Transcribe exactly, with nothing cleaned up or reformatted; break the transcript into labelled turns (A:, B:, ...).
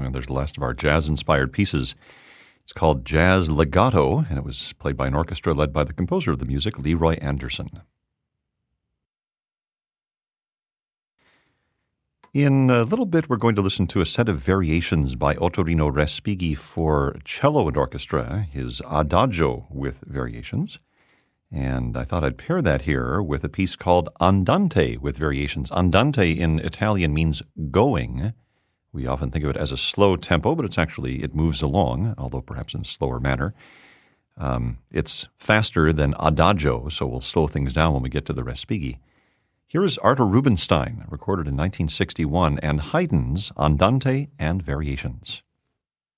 A: And there's the last of our jazz-inspired pieces. It's called Jazz Legato, and it was played by an orchestra led by the composer of the music, Leroy Anderson. In a little bit, we're going to listen to a set of variations by Ottorino Respighi for cello and orchestra, his Adagio with variations. And I thought I'd pair that here with a piece called Andante with variations. Andante in Italian means going. We often think of it as a slow tempo, but it's actually, it moves along, although perhaps in a slower manner. Um, it's faster than Adagio, so we'll slow things down when we get to the Respighi. Here is Artur Rubinstein, recorded in nineteen sixty-one, and Haydn's Andante and Variations.